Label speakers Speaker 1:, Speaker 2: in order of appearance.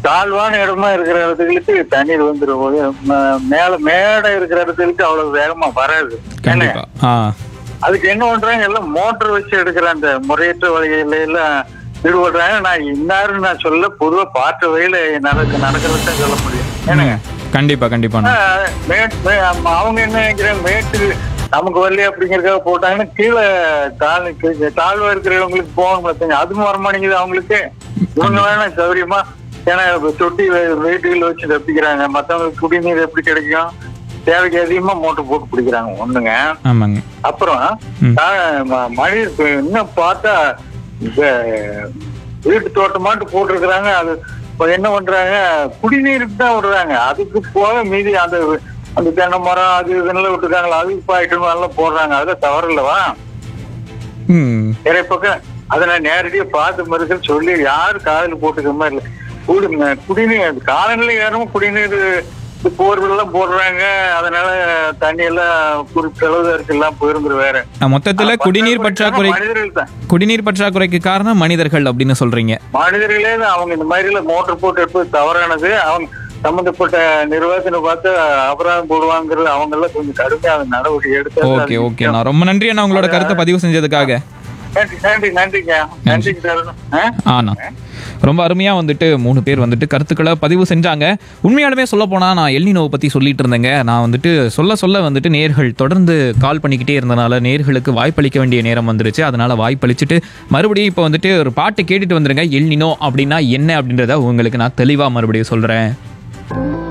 Speaker 1: தாழ்வான இடமா இருக்கிற இடத்துக்கு தண்ணீர் வந்துடும் போது மேல மேடை இருக்கிற இடத்துக்கு அவ்வளவு வேகமா வராது. அதுக்கு என்ன பண்றாங்க, எல்லாம் மோட்டர் வச்சு எடுக்கிற அந்த முறையற்ற வகையில எல்லாம் ஈடுபடுறாங்க. நான் இன்னாருன்னு நான் சொல்ல, பொதுவா பாட்டு வகையில நடக்கிறத சொல்ல முடியும். ஏனுங்க?
Speaker 2: கண்டிப்பா கண்டிப்பா.
Speaker 1: அவங்க என்ன நினைக்கிறாங்க, மேட்டு நமக்கு வரலையே அப்படிங்கறதுக்காக போட்டாங்கன்னா கீழே தாழ்வா இருக்கிறவங்களுக்கு போகணும், அதுவும் வரமாட்டேங்குது அவங்களுக்கு. இவங்க வேணா சௌரியமா, ஏன்னா தொட்டி வீட்டுகள் வச்சு தப்பிக்கிறாங்க. மத்தவங்களுக்கு குடிநீர் எப்படி கிடைக்கும், தேவைக்கு அதிகமா மோட்டர் போட்டு பிடிக்கிறாங்க ஒண்ணுங்க. அப்புறம் மனித இன்னும் பார்த்தா வீட்டு தோட்டமாட்டு போட்டிருக்கிறாங்க. அது என்ன பண்றாங்க, குடிநீருக்கு தான் விடுறாங்க. அதுக்கு போக மீதி அந்த தென்னை மரம் அது இதெல்லாம் விட்டுருக்காங்களா, அதுக்கு பாய்ட்டு எல்லாம் போடுறாங்க. அதெல்லாம் தவறு இல்லவா? நிறைய பக்கம் அதை நான் நேரடியா பார்த்து மறுக்க சொல்லி யாரும் காதல் போட்டுக்கிற மாதிரி இல்லை. குடிநீர் காலநிலை ஏறவும் குடிநீர் போர்வெல்லாம் போடுறாங்க. அதனால தண்ணி எல்லாம் குறிப்பிட்ட அளவு எல்லாம் போயிருந்துரு. வேற
Speaker 2: மொத்தத்துல குடிநீர் பற்றாக்குறைக்கு காரணம் மனிதர்கள் அப்படின்னு சொல்றீங்க.
Speaker 1: மனிதர்களே தான். அவங்க இந்த மாதிரி எல்லாம் மோட்டர் போட்டு எடுப்பது தவறானது. அவங்க சம்பந்தப்பட்ட நிர்வாகத்தினை பார்த்து அபராதம் போடுவாங்கிறது அவங்க எல்லாம் கொஞ்சம் கடுமையா நடவடிக்கை எடுத்து.
Speaker 2: ஓகே ஓகே, நான் ரொம்ப நன்றி அண்ணா உங்களோட கருத்தை பதிவு செஞ்சதுக்காக. ரொம்ப அருமையா வந்துட்டு 3 பேர் வந்துட்டு கருத்துக்களை பதிவு செஞ்சாங்க. உண்மையாலுமே சொல்ல போனா நான் எல்னினோவை பத்தி சொல்லிட்டு இருந்தேங்க. நான் வந்துட்டு சொல்ல வந்துட்டு நேர்கள் தொடர்ந்து கால் பண்ணிக்கிட்டே இருந்தனால நேர்களுக்கு வாய்ப்பளிக்க வேண்டிய நேரம் வந்துருச்சு. அதனால வாய்ப்பளிச்சுட்டு மறுபடியும் இப்போ வந்துட்டு ஒரு பாட்டு கேட்டுட்டு வந்துருங்க. எல்னினோ அப்படின்னா என்ன அப்படின்றத உங்களுக்கு நான் தெளிவா மறுபடியும் சொல்றேன்.